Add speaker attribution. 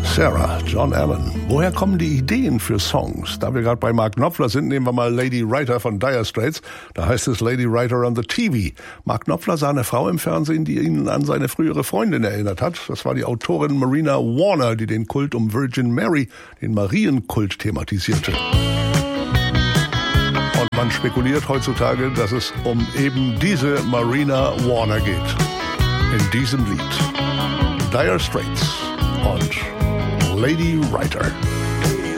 Speaker 1: Sarah, John Allen. Woher kommen die Ideen für Songs? Da wir gerade bei Mark Knopfler sind, nehmen wir mal Lady Writer von Dire Straits. Da heißt es Lady Writer on the TV. Mark Knopfler sah eine Frau im Fernsehen, die ihn an seine frühere Freundin erinnert hat. Das war die Autorin Marina Warner, die den Kult um Virgin Mary, den Marienkult, thematisierte. Und man spekuliert heutzutage, dass es um eben diese Marina Warner geht. In diesem Lied. Dire Straits und Lady Writer.